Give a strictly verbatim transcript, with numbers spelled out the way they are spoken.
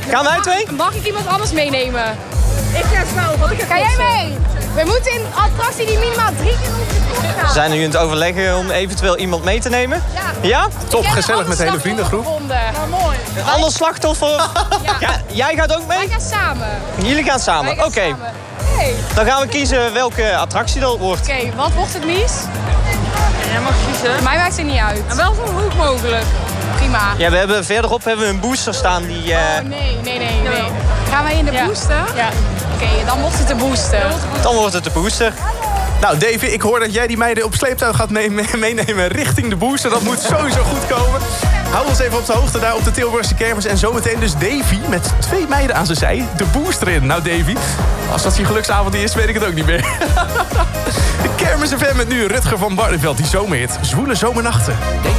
Gaan wij twee? Mag ik iemand anders meenemen? Ik ga wel, want ik Ga jij mee? We moeten in een attractie die minimaal drie keer op de kop gaat. We zijn nu in het overleggen om eventueel iemand mee te nemen. Ja? Ja? Top, Ik ken gezellig een met de hele ander vriendengroep. slachtoffer gevonden. mooi. Een ander slachtoffer? Ja. Jij gaat ook mee? Wij gaan samen. Jullie gaan samen? Wij Oké. gaan samen. Hey. Dan gaan we kiezen welke attractie dat wordt. Oké, wat wordt het Mies? Jij mag kiezen. Mij maakt het niet uit. En wel zo hoog mogelijk. Prima. Ja, we hebben verderop hebben we een booster staan die... eh, Oh nee, nee, nee, nee. Gaan wij in de Ja. booster? Ja. Oké, dan wordt het de booster. Dan wordt het de booster. Nou, Davy, ik hoor dat jij die meiden op sleeptouw gaat nemen, meenemen richting de booster. Dat moet sowieso goed komen. Hou ons even op de hoogte daar op de Tilburgse kermis. En zometeen dus Davy met twee meiden aan zijn zij. De booster in. Nou, Davy, als dat je geluksavond is, weet ik het ook niet meer. De Kermis F M met nu Rutger van Barneveld. Die zomerhit. Zwoele zomernachten.